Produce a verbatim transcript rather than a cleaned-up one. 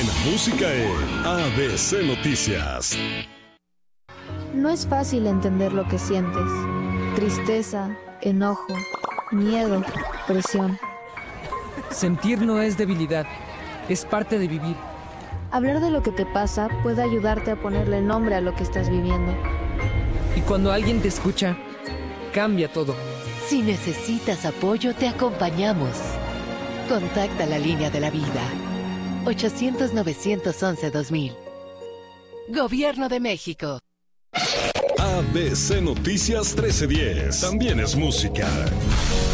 buena música en A B C Noticias. No es fácil entender lo que sientes. Tristeza, enojo, miedo, presión. Sentir no es debilidad, es parte de vivir. Hablar de lo que te pasa puede ayudarte a ponerle nombre a lo que estás viviendo. Y cuando alguien te escucha, cambia todo. Si necesitas apoyo, te acompañamos. Contacta la línea de la vida. ochocientos, novecientos once, dos mil. Gobierno de México. A B C Noticias trece diez. También es música.